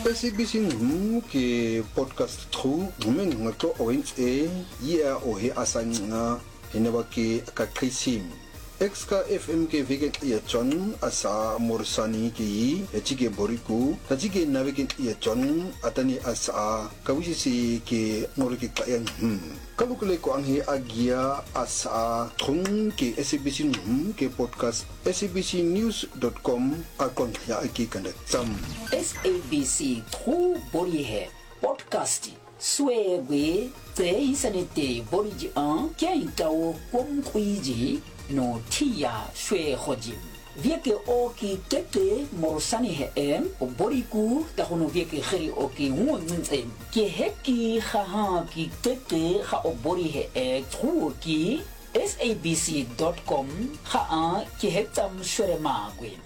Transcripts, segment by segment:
SABC ke podcast true women ngato owens ya o he asanga hinaba ke kakrisim exka fm ke vegan ya John asa morsani ki echike boriku tajike navike ya John atani asa kawisi ke morike kayan kalukule ko ang he agia asa trung ke SABC ke podcast sabcnews.com akon ya aki kandak sam SABC True Body Hair Podcast Swebe Te Sanete Body An Kaitao Kum Kuiji No Tia Swe Hojim Vieke Oki Tete Morsani Hem Boriku Tahono Vieke Heri Oki Wunzen Ki Heki Haha Ki Tete Ha Body Hair True Ki SABC.com Ha Ki Hetam Shrema Gwin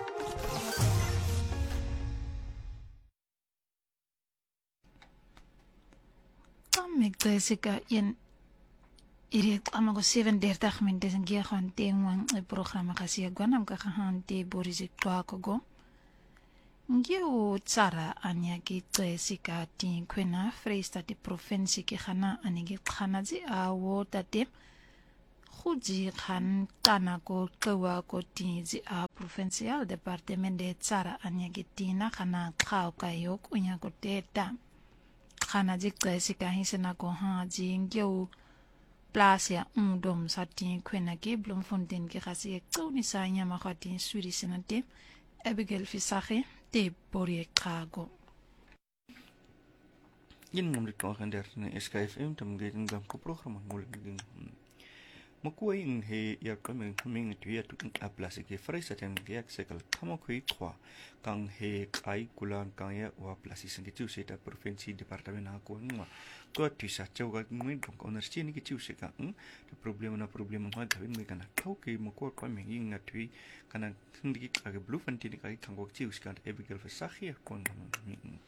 Jessica in Irit amago 37 minutes en keer gewoon tegen het programma kasi gwanam ka gaan te Boris Twakogo. Ngeo tsara anya ki Jessica tin kwena freesta de provincie ki gana anige gana zi awo tate Khudzi khan kana ko twa ko tin zi a provincial departement de tsara anya ki tina gana khao kayok unya ko teta Khana dik Jessica hisena ko ha jingyo place ya dom satin kwena ke Bloemfontein ke gasi ek tsoni sa nya ma khatin suri senate Abigail Fisage te Borie Kago Yin ngam ko kan der ne SKFM tam ge ngam ko program ngul ngin Makua in he ya coming to ya to a place ke freisa tem ge sekal kamo kui 3 kang he kai kulan kang ya wa place sen ke tu se ta provinsi departement ha ko ngwa to tu sa chau ga ngui dong ko nersi ni ke tu se ka the problem ma ga me kana kau ke makua ko me ing na tui kana ndi ka ge blue fanti ni ka kang ko tu se ka Abigail Fisage ko ngam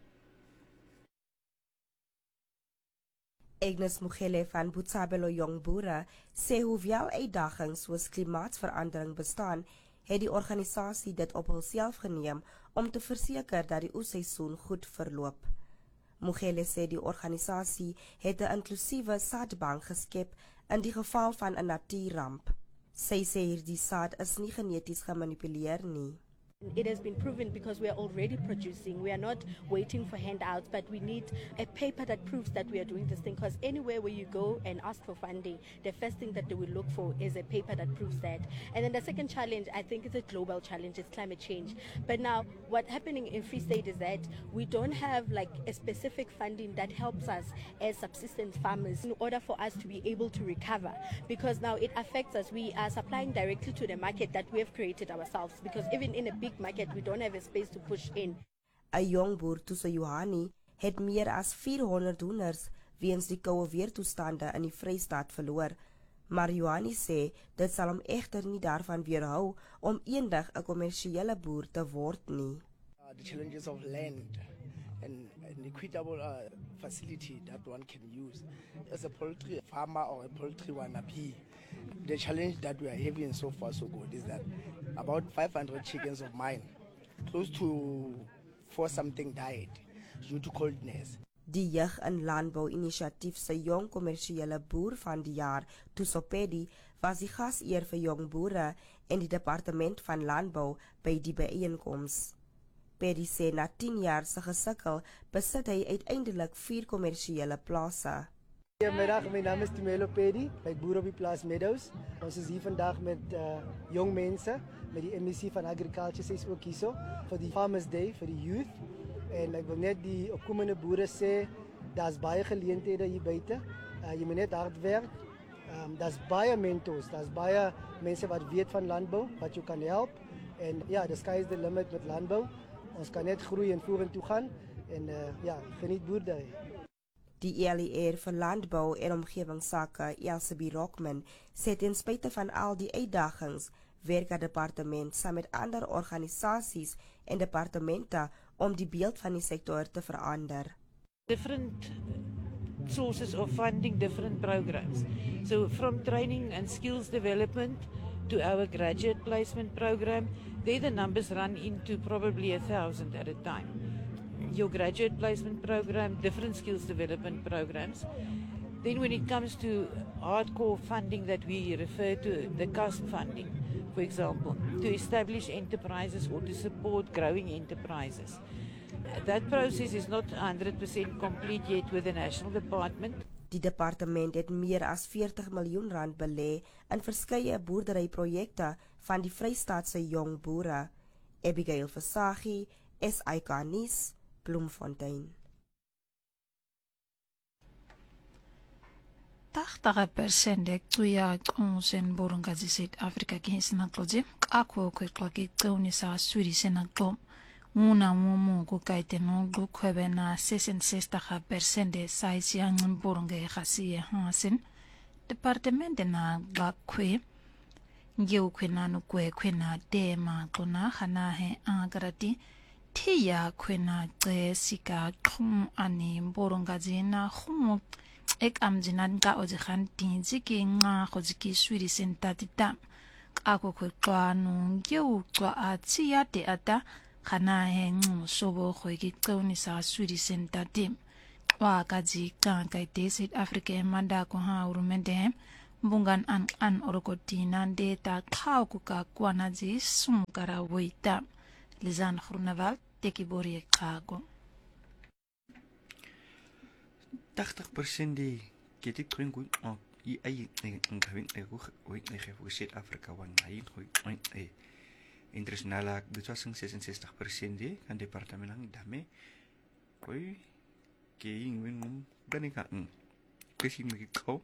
Agnes Mugele van Botshabelo Jong Boere sê hoewel uitdagings soos klimaatsverandering bestaan, het die organisasie dit op hulself geneem om te verseker dat die oesseisoen goed verloop. Mugele sê die organisasie het 'n inklusiewe saadbank geskep in die geval van 'n natuurramp. Sy sê hierdie saad is nie geneties gemanipuleer nie. It has been proven because we are already producing. We are not waiting for handouts, but we need a paper that proves that we are doing this thing. Because anywhere where you go and ask for funding, the first thing that they will look for is a paper that proves that. And then the second challenge, I think it's a global challenge, is climate change. But now what's happening in Free State is that we don't have like a specific funding that helps us as subsistence farmers in order for us to be able to recover. Because now it affects us. We are supplying directly to the market that we have created ourselves. Because even in a big market, we don't have a space to push in. 'n Jong boer Tuso Johani het meer as 400 hoenders weens die koue weertoestande in die Vrystaat verloor. Maar Johani sê dit sal hom egter nie daarvan weerhou om eendag 'n kommersiële boer te word nie. The challenges of land and an equitable facility that one can use as a poultry farmer or a poultry wannabe. The challenge that we are having so far so good is that about 500 chickens of mine, close to 4 something died due to coldness. Die Jeug in Landbou Inisiatief se jong kommersiële boer van die jaar, Tusopedi, was die gaseer vir jong boere en die departement van landbou by die byeenkoms. Pedi sê na 10 jaar se gesukkel, besit hy uiteindelik 4 kommersiële plase. Goedemiddag, my naam is Tumelo Pedi, ek boer op die plaas Meadows. Ons is hier vandag met jong mense, met die MEC van Agriculture, sy is ook hierso, vir die Farmers Day, vir die youth. En ek wil net die opkomende boere sê, daar's baie geleenthede hier buite, jy moet net hard werk, daar's baie mentors, daar's baie mense wat weet van landbou, wat jou kan help, en ja, the sky is the limit met landbou, ons kan net groei en vorentoe gaan, en ja, geniet boerdery. Die ELER vir Landbou en Omgewingsake, Elsabie Rockman, sê ten spyte van al die uitdagings, werk die departement saam met ander organisasies en departemente om die beeld van die sektor te verander. Different sources of funding, different programs. So from training and skills development to our graduate placement program, there the numbers run into probably 1,000 at a time. your graduate placement program, different skills development programs. Then when it comes to hardcore funding that we refer to, the cost funding, for example, to establish enterprises or to support growing enterprises. That process is not 100% complete yet with the National Department. Die departement het meer as 40 miljoen rand belê in verskeie boerderyprojekte van die Vrystaatse jong boere. Abigail Versaghi, SAK nuus, Bloemfontein. 80% ekuya qonsen borongazi South Africa kinsina kloje akho kweklaki qonisa Swedish naklo una mumu ku kaite no gukhwebe na 66% size ya ngboronge khasiye hasen department na gakwe ngeu kwena no kwena tema qona khana he agarati thiya kwena sika qhum ani borongazi na khum ek amjinan ka ojihan tinji ki nga khojiki swiri sentatita ako kwano ngeu twa atia te ata khana he ngu sobo khoiki tsoni sa swiri sentatim wa kaji ka kaite South Africa manda ko ha urumende bungan an orokotina data khau ku ka kwana ji sumkara wita lizan khrunaval tekibori kago 80% die ketik kring goed I ai ngaving South Africa wan ai goed internasionale betwassing 66% die kan departement ang dame koi ke ingwin ganika kasi magikaw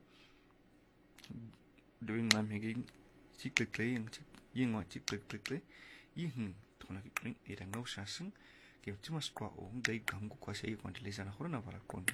doing my making cyclically and ying cyclically yin tona kring ida ngau saseng ke cuma skwa dai gangu kwa sei kwantilisa na khona vala konten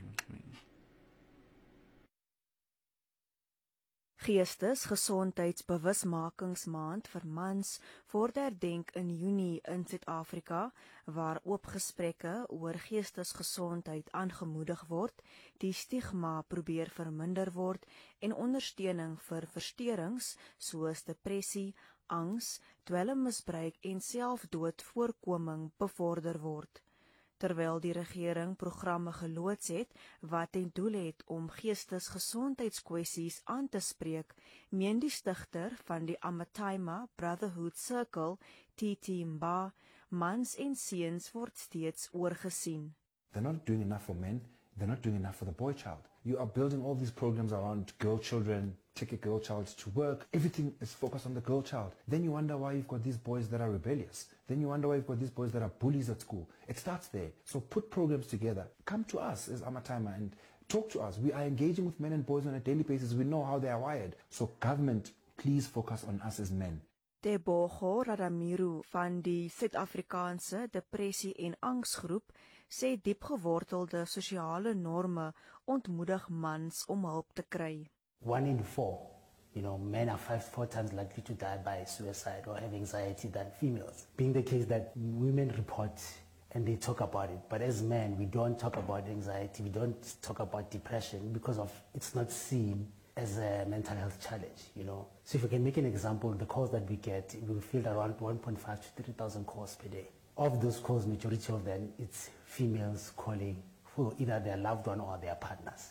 Geestesgesondheidsbewusmakingsmaand vir mans word herdenk in Junie in Suid-Afrika, waar oop gesprekke oor geestesgesondheid aangemoedig word, die stigma probeer verminder word en ondersteuning vir versteurings soos depressie, angs, dwelmmisbruik en selfdoodvoorkoming bevorder word. Terwyl die regering programme geloods het wat ten doel het om geestesgesondheidskwessies aan te spreek, meen die stigter van die Amataima Brotherhood Circle, Titi Mba, mans en seuns word steeds oorgesien. They're not doing enough for men, they're not doing enough for the boy child. You are building all these programs around girl children, take a girl child to work. Everything is focused on the girl child. Then you wonder why you've got these boys that are rebellious. Then you wonder why you've got these boys that are bullies at school. It starts there. So put programs together. Come to us as Amataima and talk to us. We are engaging with men and boys on a daily basis. We know how they are wired. So government, please focus on us as men. Tebogo Radamiru van die Suid-Afrikaanse Depressie en Angsgroep sê diepgewortelde sosiale norme ontmoedig mans om hulp te kry. 1 in 4, men are 4 times likely to die by suicide or have anxiety than females. Being the case that women report and they talk about it, but as men, we don't talk about anxiety, we don't talk about depression because of it's not seen as a mental health challenge, So if we can make an example, the calls that we get, we field around 1.5 to 3,000 calls per day. Of those calls, majority of them, it's females calling for either their loved one or their partners.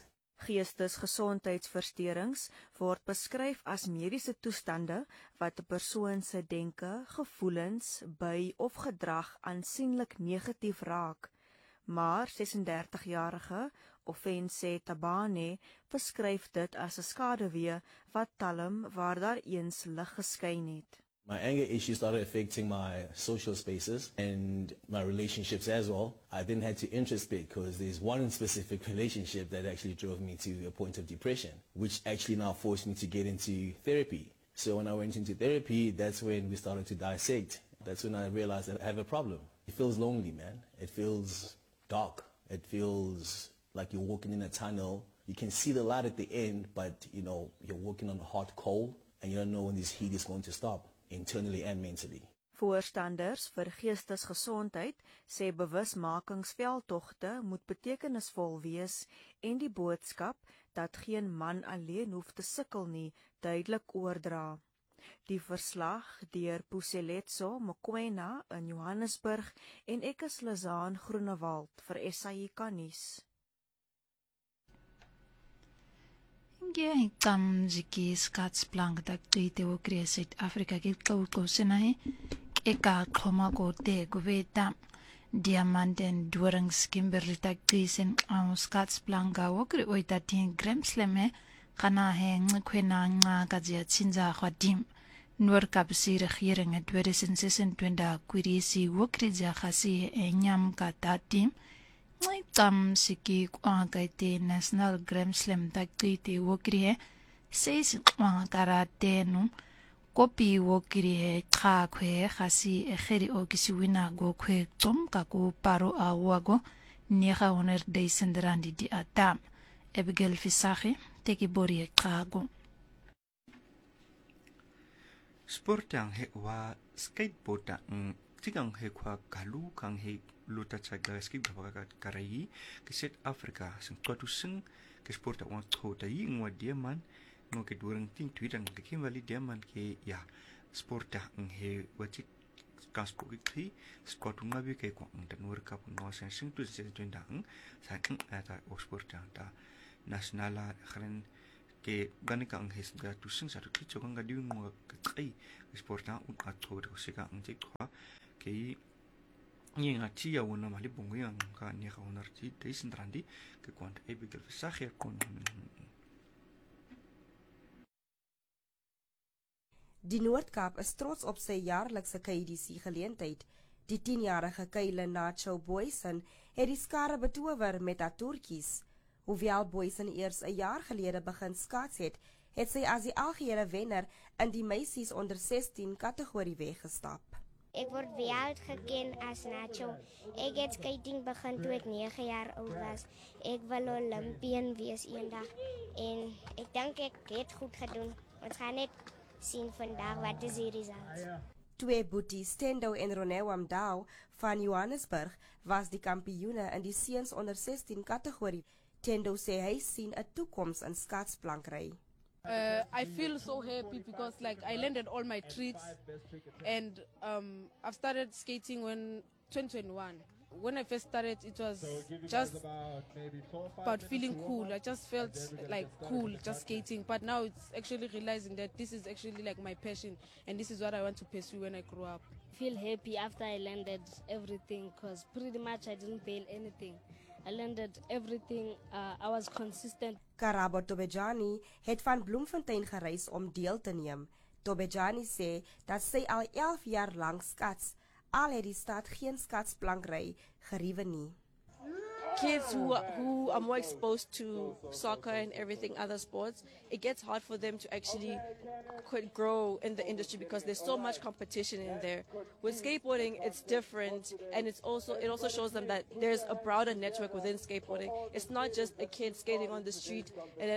Geestesgesondheidsversteurings word beskryf as mediese toestande wat 'n persoon se denke, gevoelens, by of gedrag aansienlik negatief raak. Maar 36-jarige Offense Tabane beskryf dit as 'n skaduwee wat talm waar daar eens lig geskyn het. My anger issue started affecting my social spaces and my relationships as well. I then had to introspect because there's one specific relationship that actually drove me to a point of depression, which actually now forced me to get into therapy. So when I went into therapy, that's when we started to dissect. That's when I realized that I have a problem. It feels lonely, man. It feels dark. It feels like you're walking in a tunnel. You can see the light at the end, but you're walking on hot coal and you don't know when this heat is going to stop. Internally and mentally. Voorstanders vir geestesgesondheid sê bewusmakingsveldtogte moet betekenisvol wees en die boodskap dat geen man alleen hoef te sukkel nie duidelik oordra. Die verslag deur Puseletso Mokoena in Johannesburg en ek is Lizaan Groenewald vir SAICA nuus. Ngiyayicam jiki Skatsplank daqite wokriya Suid-Afrika ke qawqosinahi eka qhoma kote kubeta Diamant en Dorings Kimberley taqisen Skatsplank wokri oitatin Gramsleme kana he nqekwena nqa kaziyatsinza khwadim Noord-Kaap se regering in 2026 kwirisi wokri khasi enyam katatim Ngicam siki kwangkaite National Grand Slam taqite wokri says karatenu kopi wokri cha khwe khasi kheri okisi wina go khwe tom kaku paro awago niga 100,000 rand di atam Abigail Fisachi teki bori kago Sportang he wa skateboard tigang he kwa kalu kang he luta chaga skip baka karai ke South Africa sing kwatu sing ke sporta wan khota yi ngwa diaman no ke durang ting twitter ke kimali diaman ke ya sporta he wachi kaspo ki squatu ngabi ke ko ndan World-Cup no sen sing tu se tundang sa ata sporta ta nasionala kharen ke ganika ang hes ga tu sing sa tu chokang ga diung mo kai sporta un atho de sika ang tik kwa ke Ning atia wona mali bongo yang ka ni ga 100,000 rand ke kwant Abigail Fisachi kon Die Noord-Kaap is trots op sy jaarlikse KDC geleentheid. Die 10-jarige Kylie Nacho Boysen het die skare betower met haar toertjies. Hoewel Boysen eers 'n jaar gelede begin skaats het sy as die algehele wenner in die meisies onder 16 kategorie weggestap. Ek word wêreld geken as Nacho. Ek het skating begin toe ek 9 jaar oud was. Ek wil Olympian wees eendag en ek dink ek het goed gedoen. Ons gaan net sien vandag wat is die result. Twee boeties Tendo en Ronewa Mdau van Johannesburg was die kampioene in die seuns onder 16 kategorie. Tendo sê hy sien 'n toekoms in skaatsplankry. I feel so happy because I landed all my tricks and I've started skating when 2021. When I first started, it was just about feeling cool. I just felt cool just skating, but now it's actually realizing that this is actually my passion and this is what I want to pursue when I grow up. I feel happy after I landed everything because pretty much I didn't fail anything. I landed everything. I was consistent. Karabo Tobejani het van Bloemfontein gereis om deel te neem. Tobejani sê dat sy al 11 jaar lank skats, al het die stad geen skatsplankry geriewe nie. Kids who are more exposed to soccer and everything, other sports, it gets hard for them to actually grow in the industry because there's so much competition in there. With skateboarding, it's different, and it also shows them that there's a broader network within skateboarding. It's not just a kid skating on the street and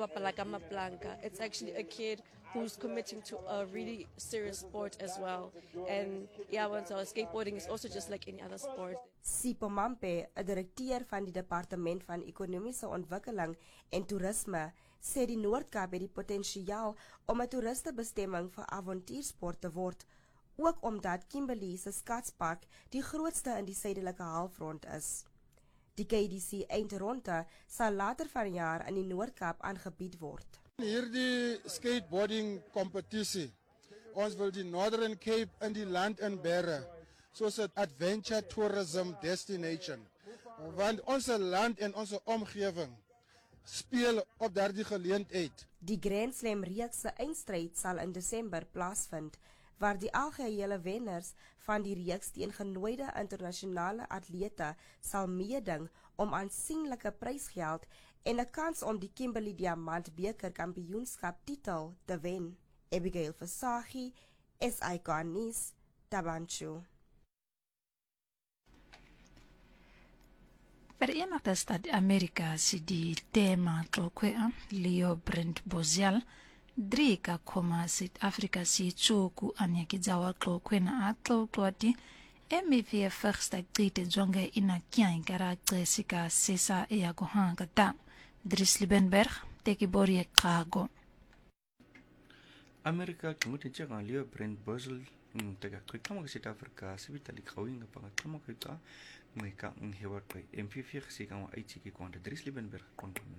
then it's actually a kid who's committing to a really serious sport as well. And so skateboarding is also just like any other sport. Sipo Mampe, 'n direkteur van die Departement van Ekonomiese Ontwikkeling en Toerisme, sê die Noord-Kaap het die potensiaal om 'n toeristebestemming vir avontuursport te word, ook omdat Kimberley se skatspark die grootste in die suidelike halfrond is. Die KDC eindronde sal later vanjaar in die Noord-Kaap aangebied word. Hierdie skateboarding kompetisie, ons wil die Northern Cape in die land inbere, soos 'n adventure tourism destination. Want ons land en ons omgewing speel op daardie geleentheid. Die Grand Slam reeks se eindstryd sal in Desember plaasvind, waar die algehele wenners van die reeks teen genooide internasionale atlete sal meeding om aansienlike prysgeld en 'n kans om die Kimberley Diamant Beker Kampioenskap titel te wen. Abigail Fisachi, SAICA nuus, Tabanchu. Verenigde Staten Amerika si die tema tlokwea Leo Brent Bozial 3 Suid-Afrika si choku anyakizawa tlokwena atlokwati MVF first activity zonge ina kian karakter sika sesa ya kohanga ta Dries Liebenberg teki bori kago. Amerika kemudian jangan lihat brand Basel tegak kau kasi Afrika sebita likawin kapag kamu kita mereka menghewat kau MPV kasi kamu IT ki kau anda Dries Liebenberg konten.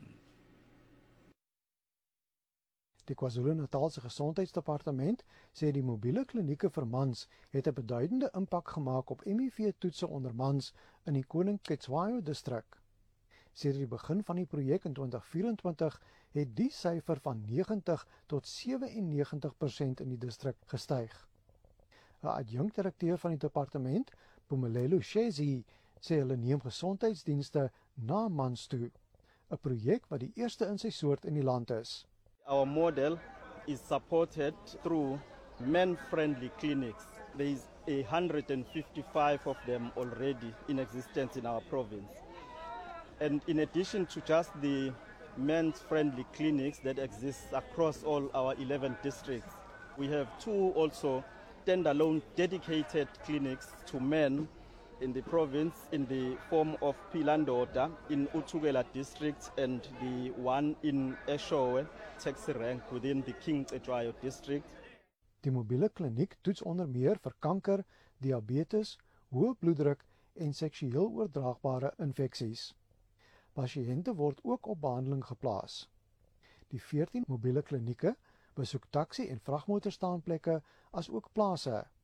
Die KwaZulu-Natalse Gesondheidsdepartement sê die mobiele klinieke vir mans het 'n beduidende impak gemaak op HIV-toetse onder mans in die Koning Ketshwayo distrik. Sedert die begin van die projek in 2024 het die syfer van 90 tot 97% in die distrik gestyg. 'n Adjunkdirekteur van die departement, Pumelelo Shezi, sê hulle neem gesondheidsdienste na mans toe, 'n projek wat die eerste in sy soort in die land is. Our model is supported through men-friendly clinics. There is 155 of them already in existence in our province. And in addition to just the men's-friendly clinics that exist across all our 11 districts, we have 2 also standalone dedicated clinics to men in the province in the form of Pilandoda in Uthugela district and the one in Eshowe, taxi rank within the King Cetshwayo district. Die mobiele kliniek toets onder meer vir kanker, diabetes, hoë bloeddruk en seksueel oordraagbare infeksies. Pasiënte word ook op behandeling geplaas. Die 14 mobiele klinieke besoek taxi- en vragmotorstaanplekke as ook plase